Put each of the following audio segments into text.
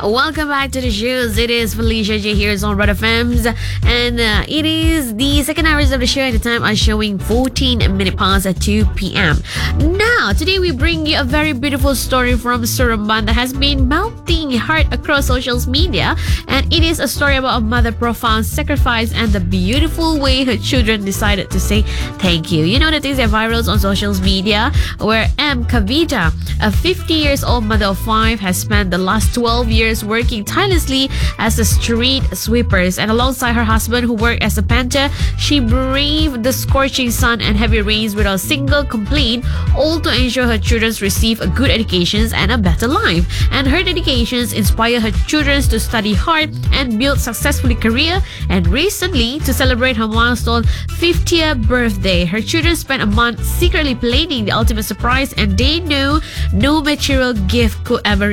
Welcome back to the shows. It is Felicia J here on Red FMs, and it is the second hours of the show. At the time are showing 14 minutes past at 2 p.m. Now, today we bring you a very beautiful story from Seremban that has been melting heart across social media, and it is a story about a mother profound sacrifice and the beautiful way her children decided to say thank you. You know the things that virals on social media, where M. Kavita, a 50 years old mother of 5, has spent the last 12 years working tirelessly as a street sweepers, and alongside her husband who worked as a painter, she braved the scorching sun and heavy rains without a single complaint, all to ensure her children receive a good education and a better life. And her dedications inspire her children to study hard and build successfully career. And recently, to celebrate her milestone 50th birthday, her children spent a month secretly planning the ultimate surprise, and they knew no material gift could ever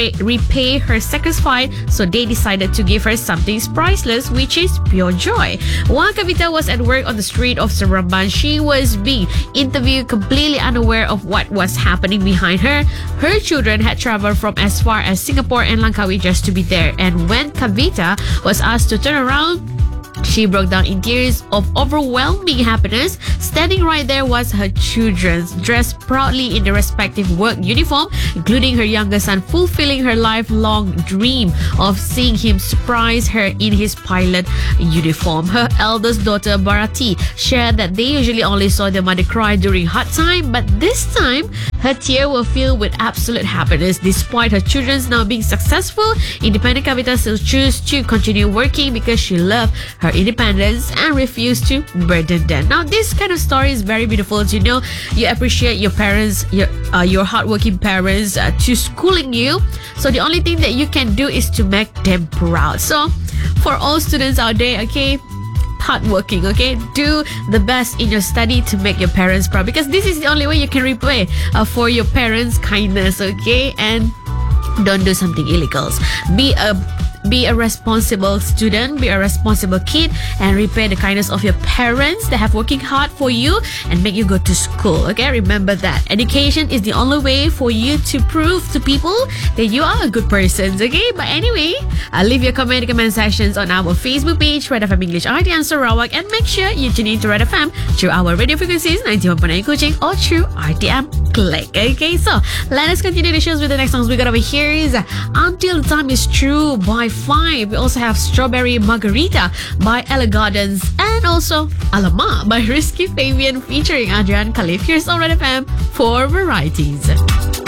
repay her sacrifice, so they decided to give her something priceless, which is pure joy. While Kavita was at work on the street of Seremban, she was being interviewed completely unaware of what was happening behind her. Her children had traveled from as far as Singapore and Langkawi just to be there, and when Kavita was asked to turn around, she broke down in tears of overwhelming happiness. Standing right there was her children, dressed proudly in their respective work uniform, including her younger son, fulfilling her lifelong dream of seeing him surprise her in his pilot uniform. Her eldest daughter, Bharati, shared that they usually only saw their mother cry during hard time, but this time, her tears were filled with absolute happiness. Despite her children now being successful, independent Kavita still chose to continue working because she loved her independence and refused to burden them. Now, this kind of story is very beautiful. You know, you appreciate your parents, your hardworking parents to schooling you. So the only thing that you can do is to make them proud. So for all students out there, okay, hardworking, okay, do the best in your study to make your parents proud, because this is the only way you can repay for your parents' kindness, okay? And don't do something illegal. Be a responsible student, be a responsible kid, and repay the kindness of your parents that have working hard for you and make you go to school. Okay, remember that education is the only way for you to prove to people that you are a good person. Okay, but anyway, leave your comment in the comment sections on our Facebook page, Red FM English RTM Sarawak, and make sure you tune in to Red FM through our radio frequencies 91.9 Kuching or through RTM Click. Okay, so let us continue the shows with the next songs we got over here. Is Until the Time Is True by 5. We also have Strawberry Margarita by Ella Gardens, and also Alamak by Rizky Fabian featuring Adrian Khalif. Here's on Red FM for varieties.